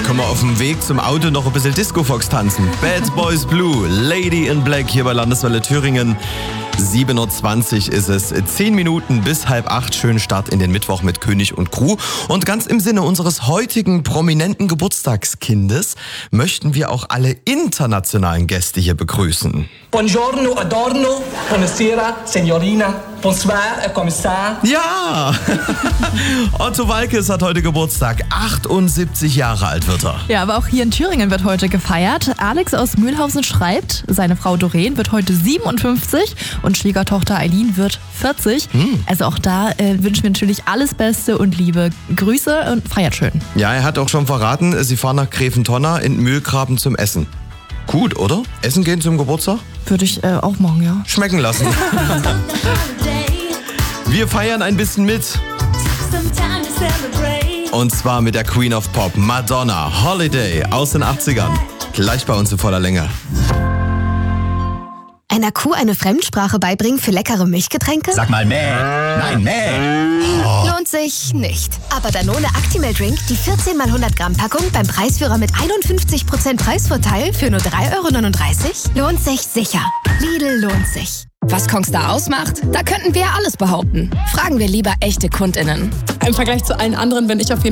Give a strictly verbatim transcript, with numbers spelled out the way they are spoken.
können wir auf dem Weg zum Auto noch ein bisschen Disco-Fox tanzen. Bad Boys Blue, Lady in Black hier bei Landeswelle Thüringen. sieben Uhr zwanzig ist es. Zehn Minuten bis halb acht. Schönen Start in den Mittwoch mit König und Crew. Und ganz im Sinne unseres heutigen prominenten Geburtstagskindes möchten wir auch alle internationalen Gäste hier begrüßen. Buongiorno, adorno, buonasera, signorina, bonsoir, Kommissar. Ja! Otto Walkes hat heute Geburtstag. achtundsiebzig Jahre alt wird er. Ja, aber auch hier in Thüringen wird heute gefeiert. Alex aus Mühlhausen schreibt, seine Frau Doreen wird heute siebenundfünfzig und Schwiegertochter Eileen wird vierzig. Hm. Also auch da äh, wünschen wir natürlich alles Beste und liebe Grüße und feiert schön. Ja, er hat auch schon verraten, sie fahren nach Gräfentonna in Mühlgraben zum Essen. Gut, oder? Essen gehen zum Geburtstag? Würde ich äh, auch machen, ja. Schmecken lassen. Wir feiern ein bisschen mit. Und zwar mit der Queen of Pop, Madonna, Holiday aus den achtzigern. Gleich bei uns in voller Länge. Einer Kuh eine Fremdsprache beibringen für leckere Milchgetränke? Sag mal mäh. Nein, mäh. Oh. Lohnt sich nicht. Aber Danone Actimel Drink, die vierzehn mal hundert Gramm Packung beim Preisführer mit einundfünfzig Prozent Preisvorteil für nur drei Euro neununddreißig? Lohnt sich sicher. Lidl lohnt sich. Was Kongstar ausmacht? Da könnten wir alles behaupten. Fragen wir lieber echte KundInnen. Im Vergleich zu allen anderen bin ich auf jeden